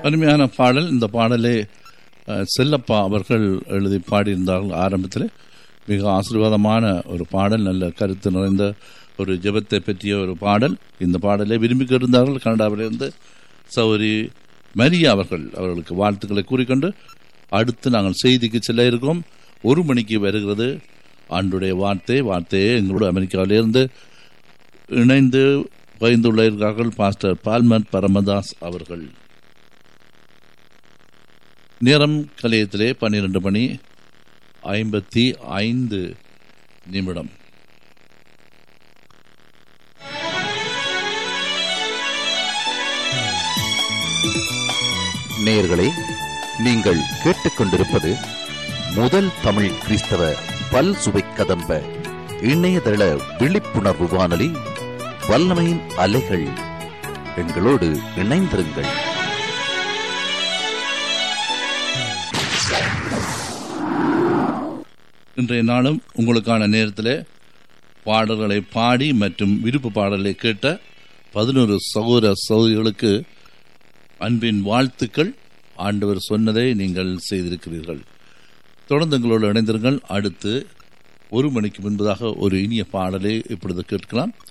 அருமையான பாடல். இந்த பாடலே செல்லப்பா அவர்கள் எழுதி பாடியிருந்தார்கள். ஆரம்பத்தில் மிக ஆசீர்வாதமான ஒரு பாடல், நல்ல கருத்து நிறைந்த ஒரு ஜெபத்தை பற்றிய ஒரு பாடல். இந்த பாடலை விரும்பி கேட்டிருந்தார்கள். கனடாவிலிருந்து சௌரி மரியா அவர்களுக்கு வாழ்த்துக்களை கூறிக்கொண்டு அடுத்து நாங்கள் செய்திக்கு செல்ல இருக்கோம். 1 மணிக்கு வருகிறது ஆண்டுடைய வார்த்தையே எங்களோட அமெரிக்காவிலிருந்து இணைந்து பகிர்ந்துள்ளார்கள் பாஸ்டர் பால்மர் பரமதாஸ் அவர்கள். நேரம் கலையத்திலே 12:55. நேயர்களே, நீங்கள் கேட்டுக்கொண்டிருப்பது முதல் தமிழ் கிறிஸ்தவ பல் சுவை கதம்ப இணையதள விழிப்புணர்வு வானொலி வல்லமையின் அலைகள். எங்களோடு இணைந்திருங்கள். இன்றைய நாளும் உங்களுக்கான நேரத்தில் பாடல்களை பாடி மற்றும் விருப்பு பாடலை கேட்ட 11 சகோதர சகோதரிகளுக்கு அன்பின் வாழ்த்துக்கள். ஆண்டவர் சொன்னதை நீங்கள் செய்திருக்கிறீர்கள். தொடர்ந்து எங்களோடு இணைந்திருங்கள். அடுத்து 1 மணிக்கு முன்பதாக ஒரு இனிய பாடலை இப்பொழுது கேட்கலாம்.